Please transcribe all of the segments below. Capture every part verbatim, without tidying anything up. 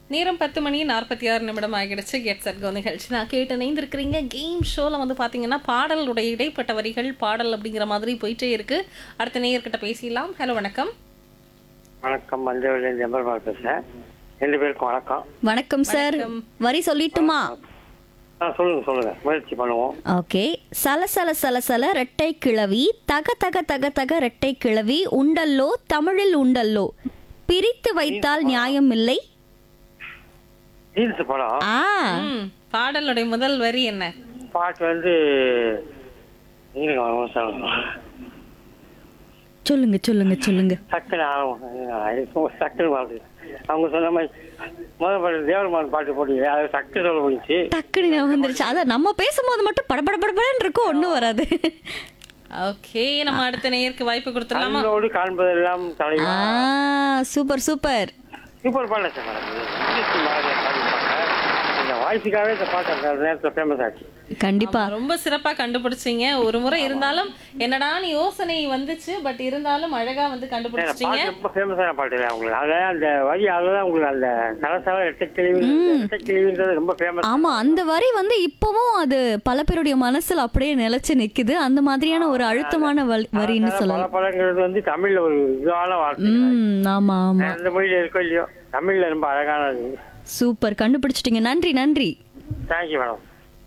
நேரம் பத்து மணி நாற்பத்தி ஆறு நிமிடம் ஆகிடுச்சு. கெட் செட் கோ நிகழ்ச்சி நான் கேட்டு இணைந்திருக்கிறீங்க. கேம் ஷோவில் வந்து பார்த்தீங்கன்னா பாடலுடைய இடைப்பட்ட வரிகள் பாடல் அப்படிங்கிற மாதிரி போயிட்டே இருக்கு. அடுத்த நேயர்கிட்ட பேசிடலாம். ஹலோ, வணக்கம். வணக்கம், மஞ்சள் ஜம்பர்மால் பேசுறேன். ரெண்டு பேருக்கும் வணக்கம். வணக்கம் சார். வரி சொல்லிட்டுமா? ஆ, சொல்லுங்க சொல்லுங்க, முயற்சி பண்ணுவோம். ஓகே. சல சல சல சல ரெட்டை கிழவி, தக தக தக தக ரெட்டை கிழவி, உண்டல்லோ தமிழில் உண்டல்லோ, பிரித்து வைத்தால் நியாயம் இல்லை. ஜீன்ஸ் படம். ஆ ம், பாடலுடைய முதல் வரி என்ன? பாட்டு வந்து இருங்க, ஒரு நிமிஷம். சொல்லுங்க சொல்லுங்க சொல்லுங்க. டக்குனு ஆகும், டக்குனு பாட்டு. அவங்க சொன்ன மாதிரி முதல் பாட்டு தேவரமான் பாட்டு போட்டீங்க, அது டக்கு சொல்ல முடிச்சு. டக்குனு ஞாபகம் வந்துருச்சு. அதான் நம்ம பேசும்போது மட்டும் படபட படபடன்னு இருக்கும், ஒன்றும் வராது. ஓகே, நம்ம அடுத்த நேயருக்கு வாய்ப்பு கொடுத்துடலாமா? கண்ணோடு காண்பதெல்லாம் தலைவா. ஆ சூப்பர் சூப்பர். சூப்பர் பாடல சார் மேடம். இந்த வாய்ஸுக்காகவே இந்த பாட்டு அந்த நேரத்தில் ஃபேமஸ் ஆச்சு. கண்டிப்பா. ஆமா, ரொம்ப சிறப்பா கண்டுபிடிச்சீங்க. ஒரு முறை இருந்தாலும் என்னடான்னு யோசனை வந்துச்சு, பட் இருந்தாலும் அழகா வந்து கண்டுபிடிச்சிட்டீங்க. பாட்டு ரொம்ப ஃபேமஸான பாட்டு இல்லை உங்களுக்கு. அதான் அந்த வரி, அதுதான் உங்களுக்கு அந்த கலசால எட்டக்கிழவி எட்டக்கிழவின்றது ரொம்ப ஃபேமஸ். ஆமா, அந்த வரி வந்து இப்பவும் அது பல பேருடைய மனசுல அப்படியே நிலைச்சு நிக்குது. அந்த மாதிரியான ஒரு அழுத்தமான வல்- வரின்னு பல சொல்லலாம். பழங்கிறது வந்து தமிழ்ல ஒரு இதான வார்த்தை. ம் ஆமா ஆமா. அந்த மொழியில இருக்கோ இல்லையோ, தமிழ்ல ரொம்ப அழகானது. சூப்பர், கண்டுபிடிச்சிட்டீங்க. நன்றி நன்றி. Thank you madam.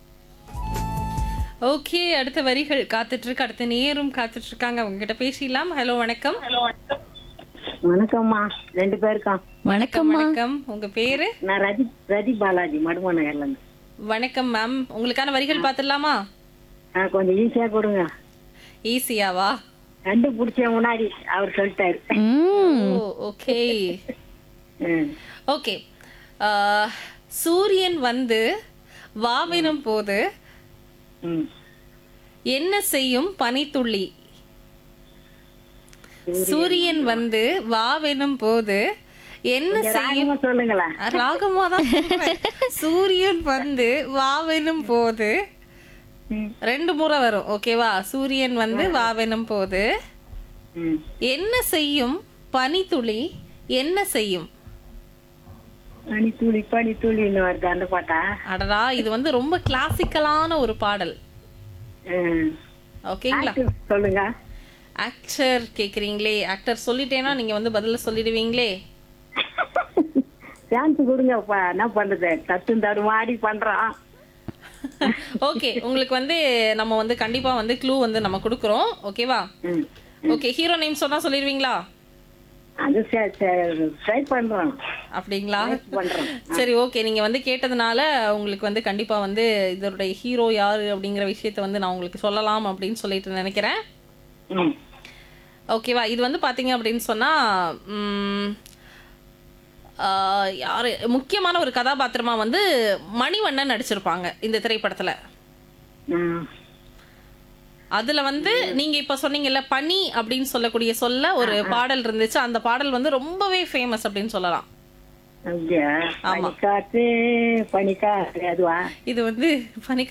ஓகே, அடுத்த வரிகள் காத்துட்டு இருக்கு. அடுத்த நேரும் காத்துட்டு இருக்காங்க. அவங்க கிட்ட பேசிடலாம். ஹலோ, வணக்கம். வணக்கம்மா, ரெண்டு பேருக்கும் வணக்கம்மா. வணக்கம். உங்க பேரு? நான் ரதி ரதி பாலாஜி, மடுமா நகர்ல இருந்து. வணக்கம் மேம். உங்களுக்கான வரிகள் பாத்துடலாமா? ஆ, கொஞ்சம் ஈஸியா கொடுங்க. ஈஸியாவா? கண்டுபிடிச்ச முன்னாடி அவர் சொல்லிட்டாரு. ம் ஓ, ஓகே ம். ஓகே. ஆஹ், சூரியன் வந்து வாவினும் போது ம். என்ன செய்யும் பனித்துளி? சூரியன் வந்து வாவெனும் போது என்ன செய்யும்? ராகமா சொல்லுங்களேன். ராகமா தான் சொல்றேன். சூரியன் வந்து வாவெனும் போது ம். ரெண்டு முறை வரும். ஓகேவா? சூரியன் வந்து வாவெனும் போது ம். என்ன செய்யும் பனித்துளி என்ன செய்யும்? பனி துளி பனி துளின்னு வருது அந்த பாட்டா? அடடா, இது வந்து ரொம்ப கிளாசிக்கலான ஒரு பாடல். ம். ஓகேங்களா? ஆக்டர் சொல்லுங்க. ஆக்டர் கேக்குறீங்களே, ஆக்டர் சொல்லிட்டேன்னா நீங்க வந்து பதில சொல்லிடுவீங்களே. சான்ஸ் கொடுங்கப்பா, என்ன பண்றது, தட்டு தடுமாடி பண்றான். ஓகே, உங்களுக்கு வந்து நம்ம வந்து கண்டிப்பா வந்து க்ளூ வந்து நம்ம கொடுக்குறோம். ஓகேவா? ம். ஓகே, ஹீரோ நேம் சொன்னா சொல்லிடுவீங்களா? அது ட்ரை பண்றோம். அப்படிங்களா? பண்றோம். சரி, ஓகே. நீங்க வந்து கேட்டதுனால உங்களுக்கு வந்து கண்டிப்பா வந்து இதோடைய ஹீரோ யாரு அப்படிங்கிற விஷயத்த வந்து நான் உங்களுக்கு சொல்லலாம் அப்படின்னு சொல்லிட்டு நினைக்கிறேன். ம். ஓகேவா? இது வந்து பாத்தீங்க அப்படின்னு சொன்னா ம், ஆஹ், யாரு முக்கியமான ஒரு கதாபாத்திரமா வந்து மணிவண்ணன் நடிச்சிருப்பாங்க இந்த திரைப்படத்துல. ம். அதுல வந்து நீங்க இப்ப சொன்னீங்கல்ல பனி அப்படின்னு சொல்லக்கூடிய சொல்ல ஒரு பாடல் இருந்துச்சு. அந்த பாடல் வந்து ரொம்பவே ஃபேமஸ் அப்படின்னு சொல்லலாம். அப்படியா? ஆமா. பனிக்காத்து பனிக்காத்து அதுவா? இது வந்து பனி